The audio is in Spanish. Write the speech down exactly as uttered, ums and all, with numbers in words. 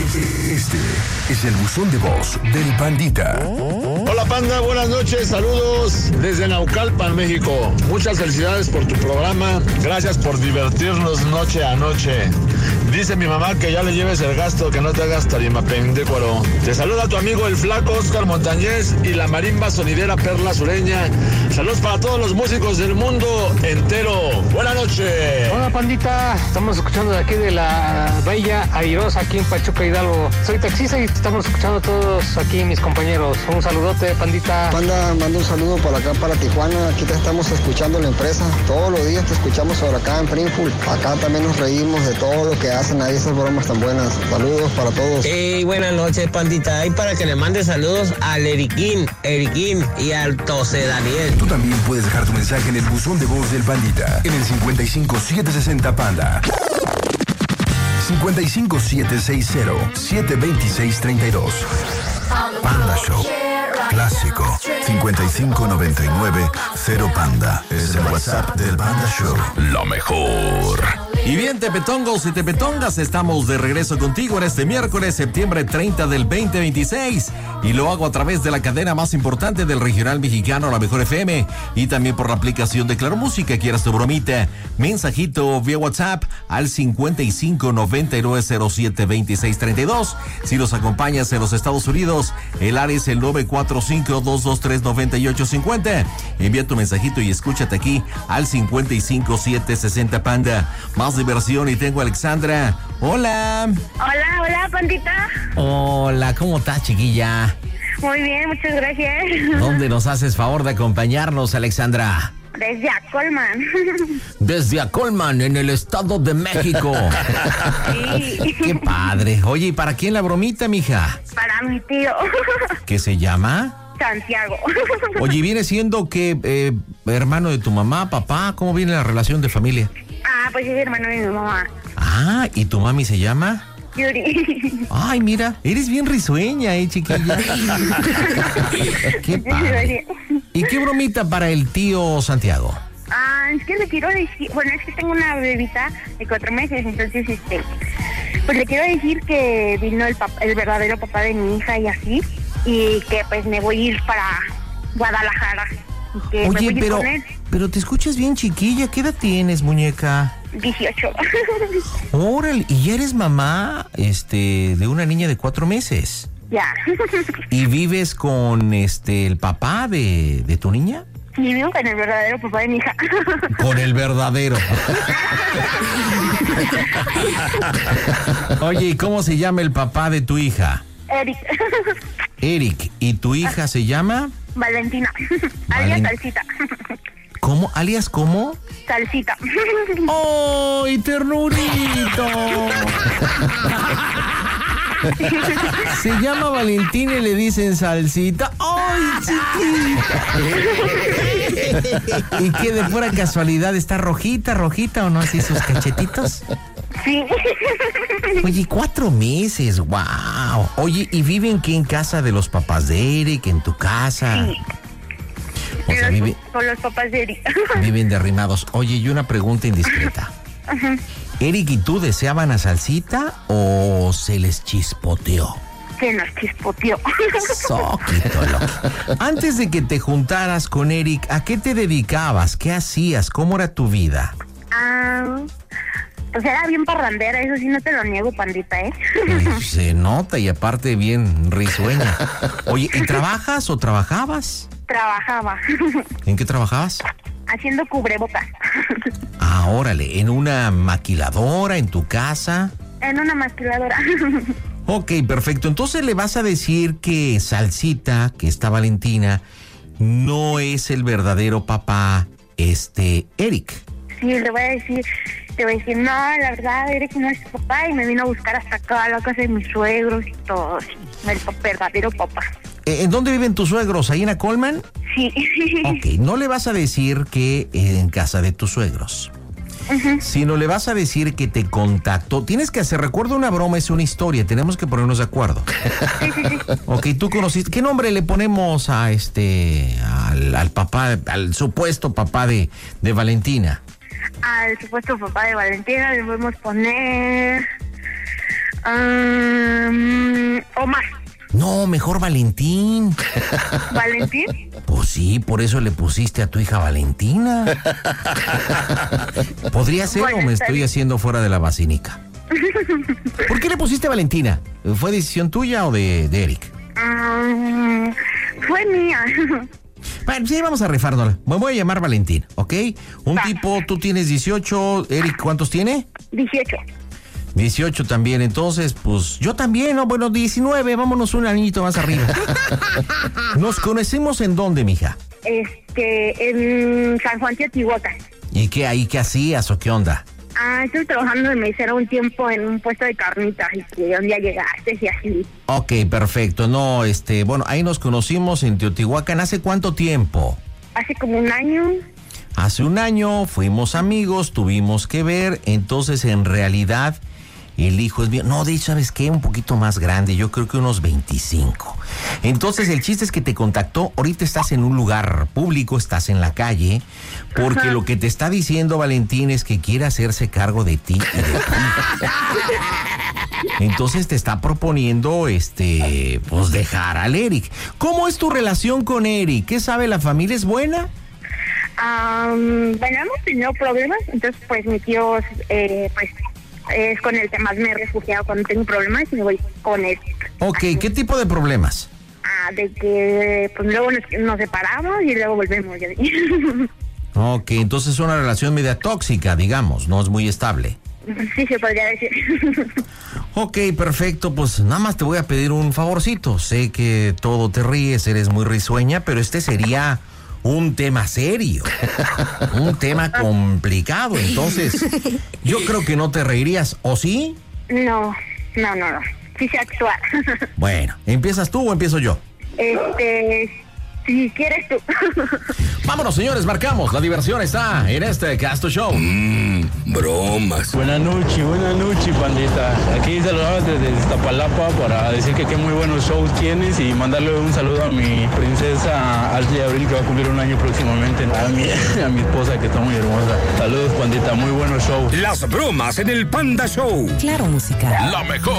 Este es el buzón de voz del Pandita. Hola Panda, buenas noches, saludos desde Naucalpan, México. Muchas felicidades por tu programa, gracias por divertirnos noche a noche. Dice mi mamá que ya le lleves el gasto, que no te hagas tarimapendécuaro. Te saluda tu amigo el flaco Oscar Montañez y la marimba sonidera Perla Sureña. Saludos para todos los músicos del mundo entero. Buenas noches. Hola Pandita, estamos escuchando de aquí de la Bella Airosa, aquí en Pachuca, Hidalgo. Soy taxista y estamos escuchando todos aquí mis compañeros. Un saludote, Pandita. Panda, mando un saludo para acá, para Tijuana. Aquí te estamos escuchando la empresa. Todos los días te escuchamos sobre acá en Springfield. Acá también nos reímos de todo lo que hacen ahí, esas bromas tan buenas. Saludos para todos. Hey, buenas noches, Pandita. Ahí para que le mande saludos al Eriquín, Eriquín y al Tose Daniel. Tú también puedes dejar tu mensaje en el buzón de voz del Pandita en el cincuenta y cinco siete sesenta Panda. cincuenta y cinco siete sesenta siete veintiséis treinta y dos. Panda Show. Clásico. cincuenta y cinco noventa y nueve cero Panda. Es el WhatsApp del Panda Show. Lo mejor. Y bien, tepetongos y tepetongas, estamos de regreso contigo en este miércoles, septiembre treinta del veinte veintiséis. Y lo hago a través de la cadena más importante del regional mexicano, La Mejor F M. Y también por la aplicación de Claro Música. Quieras tu bromita, mensajito vía WhatsApp al cincuenta y cinco noventa y nueve cero siete veintiséis treinta y dos. Si nos acompañas en los Estados Unidos, el área es el nueve cuatro cinco dos dos tres nueve ocho cinco cero. Envía tu mensajito y escúchate aquí al cincuenta y cinco siete sesenta Panda. Más diversión y tengo a Alexandra. Hola. Hola, hola, Pandita. Hola, ¿cómo estás, chiquilla? Muy bien, muchas gracias. ¿Dónde nos haces favor de acompañarnos, Alexandra? Desde Acolman. Desde Acolman, en el Estado de México. Sí. Qué padre. Oye, ¿y para quién la bromita, mija? Para mi tío. ¿Qué se llama? Santiago. Oye, ¿viene siendo que eh, hermano de tu mamá, papá? ¿Cómo viene la relación de familia? Ah, pues es hermano de mi mamá. Ah, ¿y tu mami se llama? Yuri. Ay, mira, eres bien risueña, eh, chiquilla. Qué padre. ¿Y qué bromita para el tío Santiago? Ah, es que le quiero decir, bueno, es que tengo una bebita de cuatro meses, entonces, este, pues le quiero decir que vino el, papá, el verdadero papá de mi hija y así, y que pues me voy a ir para Guadalajara. Y que me Oye, voy a ir pero, con él. pero te escuchas bien chiquilla, ¿qué edad tienes, muñeca? dieciocho. Órale, ¿y ya eres mamá, este, de una niña de cuatro meses? Ya. ¿Y vives con, este, el papá de, de tu niña? Sí, vivo con el verdadero papá de mi hija. Con el verdadero. Oye, ¿y cómo se llama el papá de tu hija? Eric. Eric, ¿y tu hija se llama? Valentina. Valen... Alias Salsita. ¿Cómo? ¿Alias cómo? Salsita. ¡Ay, ternurito! Se llama Valentina y le dicen Salsita. ¡Ay, chiquita! ¿Y qué, de pura casualidad, está rojita, rojita o no, así sus cachetitos? Sí. Oye, cuatro meses, wow. Oye, ¿y viven qué, en casa de los papás de Eric, en tu casa? Sí. O sea, los, vive, con los papás de Eric. Viven derrimados. Oye, y una pregunta indiscreta. Ajá. ¿Eric y tú deseaban a Salsita o se les chispoteó? Se nos chispoteó. Soquito, loco. Antes de que te juntaras con Eric, ¿a qué te dedicabas? ¿Qué hacías? ¿Cómo era tu vida? Ah, pues era bien parrandera, eso sí no te lo niego, Pandita, ¿eh? Pues se nota y aparte bien risueña. Oye, ¿y trabajas o trabajabas? Trabajaba. ¿En qué trabajabas? Haciendo cubrebocas. Ah, órale, ¿en una maquiladora, en tu casa? En una maquiladora. Ok, perfecto. Entonces le vas a decir que Salsita, que está Valentina, no es el verdadero papá, este, Eric. Sí, le voy a decir, le voy a decir, no, la verdad, Eric no es su papá y me vino a buscar hasta acá a la casa de mis suegros y todo. Sí, el verdadero papá. ¿En dónde viven tus suegros? ¿Ahí en Acolman? Sí. Ok, no le vas a decir que en casa de tus suegros. Uh-huh. Sino le vas a decir que te contactó. Tienes que hacer, recuerda, una broma, es una historia, tenemos que ponernos de acuerdo. Sí, sí, sí. Ok, tú conociste, ¿qué nombre le ponemos a este, al, al papá, al supuesto papá de, de Valentina? Al supuesto papá de Valentina le podemos poner... Uh, Um, Omar. No, mejor Valentín. ¿Valentín? Pues sí, por eso le pusiste a tu hija Valentina. ¿Podría ser Bueno, o me está estoy bien. haciendo fuera de la basílica? ¿Por qué le pusiste Valentina? ¿Fue decisión tuya o de, de Eric? Um, fue mía. Bueno, sí, vamos a rifárnosla. Me voy a llamar Valentín, ¿ok? Un Va. tipo, tú tienes dieciocho, Eric, ¿cuántos tiene? dieciocho. dieciocho también, entonces, pues yo también, ¿no? Bueno, diecinueve, vámonos un añito más arriba. ¿Nos conocemos en dónde, mija? Este, en San Juan Teotihuacán. ¿Y qué ahí, qué hacías o qué onda? Ah, estuve trabajando de mesera un tiempo en un puesto de carnitas y que un día llegaste y así. Ok, perfecto. No, este, bueno, ahí nos conocimos en Teotihuacán. ¿Hace cuánto tiempo? Hace como un año. Hace un año, fuimos amigos, tuvimos que ver, entonces en realidad el hijo es mío. No, de hecho, ¿sabes qué? Un poquito más grande, yo creo que unos veinticinco. Entonces el chiste es que te contactó, ahorita estás en un lugar público, estás en la calle, porque Ajá. lo que te está diciendo Valentín es que quiere hacerse cargo de ti y de ti. Entonces te está proponiendo, este, pues dejar al Eric. ¿Cómo es tu relación con Eric? ¿Qué sabe la familia? ¿Es buena? Um, bueno, hemos tenido problemas, entonces pues mi tío, eh, pues, es con el que más me he refugiado cuando tengo problemas y me voy con él. Ok, ¿qué tipo de problemas? Ah, de que pues luego nos, nos separamos y luego volvemos. Ya. Ok, entonces es una relación media tóxica, digamos, no es muy estable. Sí, se podría decir. Ok, perfecto, pues nada más te voy a pedir un favorcito. Sé que todo te ríes, eres muy risueña, pero este sería un tema serio, un tema complicado, entonces yo creo que no te reirías, ¿o sí? No, no, no, no. Sí sé actuar. Bueno, ¿empiezas tú o empiezo yo? Este, si quieres tú. Vámonos, señores, marcamos. La diversión está en este Casto Show. Mmm, bromas. Buenas noches, buenas noches, pandita. Aquí saludamos desde Iztapalapa para decir que qué muy buenos shows tienes y mandarle un saludo a mi princesa Alcia Abril, que va a cumplir un año próximamente. A mi, a mi esposa, que está muy hermosa. Saludos, pandita, muy buenos shows. Las bromas en el Panda Show. Claro, música. La mejor.